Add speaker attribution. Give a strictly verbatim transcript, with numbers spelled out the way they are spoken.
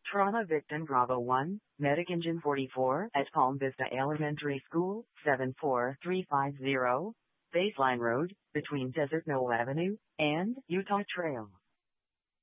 Speaker 1: Trauma victim Bravo one, Medic Engine forty-four at Palm Vista Elementary School, seven four three five zero, Baseline Road, between Desert Knoll Avenue and Utah Trail.